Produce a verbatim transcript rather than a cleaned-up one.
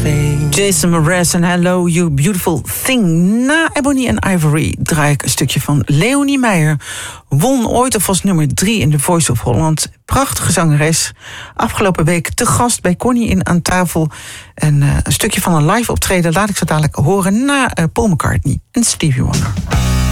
fade. Jason Mraz en Hello You Beautiful Thing. Na Ebony and Ivory draai ik een stukje van Leonie Meijer. Won ooit alvast nummer drie in The Voice of Holland. Prachtige zangeres. Afgelopen week te gast bij Connie in Aan Tafel. En uh, een stukje van een live optreden laat ik zo dadelijk horen na uh, Paul McCartney en Stevie Wonder.